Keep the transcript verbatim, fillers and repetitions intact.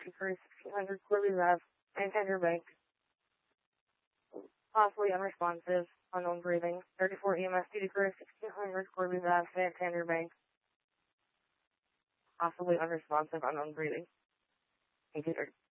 decrease sixteen hundred Corby Ave, Santander Bank. Possibly unresponsive, unknown breathing. thirty-four E M S decrease sixteen hundred Corby Ave, Santander Bank. Possibly unresponsive, unknown breathing. Computer.